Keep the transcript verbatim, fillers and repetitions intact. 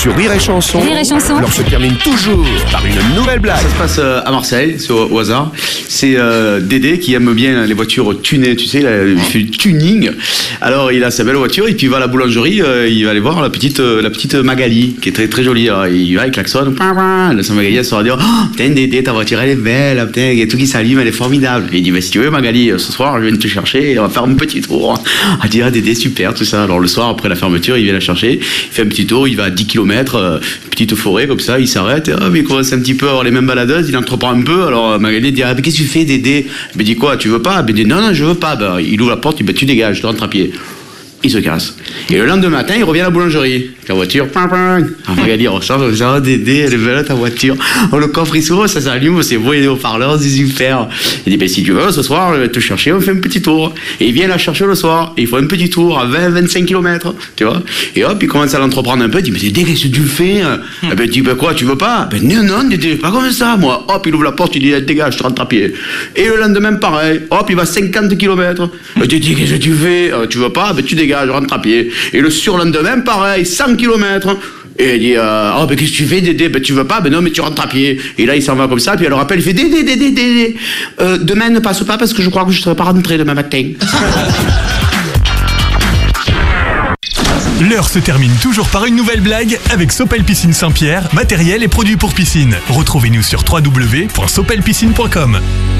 Sur Rire et Chanson, Rire et Chanson. l'heure se termine toujours par une nouvelle blague. Ça se passe euh, à Marseille, c'est au, au hasard. C'est euh, Dédé qui aime bien les voitures tunées, tu sais, il fait du tuning. Alors il a sa belle voiture et puis il va à la boulangerie, euh, il va aller voir la petite, euh, la petite Magali qui est très très jolie. Alors, il va, il klaxonne, sa Magali elle sera dire oh, putain Dédé, ta voiture elle est belle, putain, il y a tout qui s'allume, elle est formidable. Et il dit bah, si tu veux Magali, ce soir je viens te chercher et on va faire un petit tour. Elle dit ah Dédé super tout ça. Alors le soir après la fermeture il vient la chercher, il fait un petit tour, il va à dix kilomètres, euh, petite forêt comme ça, il s'arrête, et, oh, mais il commence un petit peu à avoir les mêmes baladeuses, il entreprend un peu. Alors Magali dit ah, mais qu'est-ce que tu fais Dédé? Il dit quoi, tu veux pas? Il dit non non je veux pas. Ben, il ouvre la porte, il dit bah, tu dégages, tu rentres à pied. Il se casse. Et le lendemain matin, il revient à la boulangerie. La voiture, ping, ping. Ah, Magali recharge, on dit, oh, Dédé, elle est belle ta voiture. Oh, le coffre, il s'ouvre, ça s'allume, c'est beau, il y a des haut-parleurs, c'est super. Il dit, ben, si tu veux, ce soir, je vais te chercher, on fait un petit tour. Et il vient la chercher le soir, et il faut un petit tour à vingt à vingt-cinq kilomètres, tu vois. Et hop, il commence à l'entreprendre un peu, il dit, mais Dédé, qu'est-ce que tu fais? Eh ben, il dit, ben, quoi, tu veux pas? Ben, non, non, Dédé, pas comme ça, moi. Hop, il ouvre la porte, il dit, dégage, je rentre à pied. Et le lendemain, pareil. Hop, il va cinquante kilomètres. Ben, tu dis, qu'est-ce que tu fais? Tu veux pas? Ben, tu dégages, je rentre à pied. Et le surlendemain, pareil, cent kilomètres. Et il dit, euh, oh, ben, qu'est-ce que tu fais, Dédé? Ben, tu veux pas? Ben, non, mais tu rentres à pied. Et là, il s'en va comme ça, puis elle le rappelle, il fait, Dédé, Dédé, Dédé, euh, demain ne passe pas parce que je crois que je ne serai pas rentré demain matin. L'heure se termine toujours par une nouvelle blague avec Sopel Piscine Saint-Pierre, matériel et produits pour piscine. Retrouvez-nous sur w w w point sopel piscine point com.